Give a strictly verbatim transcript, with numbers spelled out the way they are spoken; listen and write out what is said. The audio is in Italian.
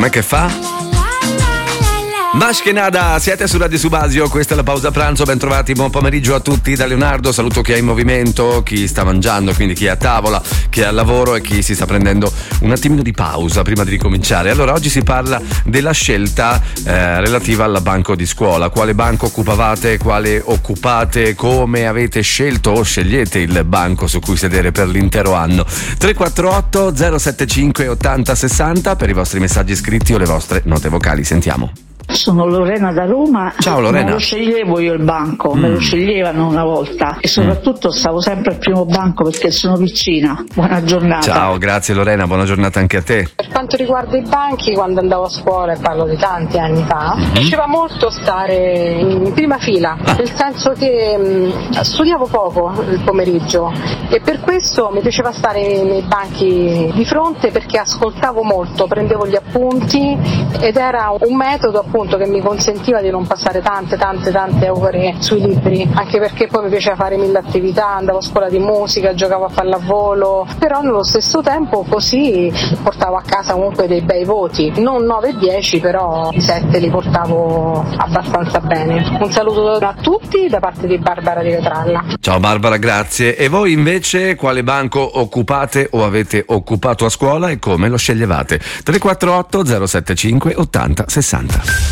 com'è che fa? Maschenada, siete su Radio Subasio, questa è la pausa pranzo, ben trovati, buon pomeriggio a tutti da Leonardo, saluto chi è in movimento, chi sta mangiando, quindi chi è a tavola, chi è al lavoro e chi si sta prendendo un attimino di pausa prima di ricominciare. Allora, oggi si parla della scelta eh, relativa al banco di scuola, quale banco occupavate, quale occupate, come avete scelto o scegliete il banco su cui sedere per l'intero anno. tre quattro otto zero sette cinque ottanta sessanta per i vostri messaggi scritti o le vostre note vocali, sentiamo. Sono Lorena da Roma. Ciao Lorena. Non lo sceglievo io il banco, mm. me lo sceglievano una volta e soprattutto mm. stavo sempre al primo banco perché sono vicina. Buona giornata. Ciao, grazie Lorena, buona giornata anche a te. Per quanto riguarda i banchi, quando andavo a scuola, e parlo di tanti anni fa, mm-hmm. mi piaceva molto stare in prima fila, ah. nel senso che mh, studiavo poco il pomeriggio e per questo mi piaceva stare nei banchi di fronte perché ascoltavo molto, prendevo gli appunti ed era un metodo appunto che mi consentiva di non passare tante tante tante ore sui libri, anche perché poi mi piaceva fare mille attività, andavo a scuola di musica, giocavo a pallavolo, però nello stesso tempo così portavo a casa comunque dei bei voti, non nove e dieci, però i sette li portavo abbastanza bene. Un saluto a tutti da parte di Barbara di Vetralla. Ciao Barbara, grazie. E voi invece quale banco occupate o avete occupato a scuola e come lo sceglievate? tre quattro otto zero sette cinque ottanta sessanta.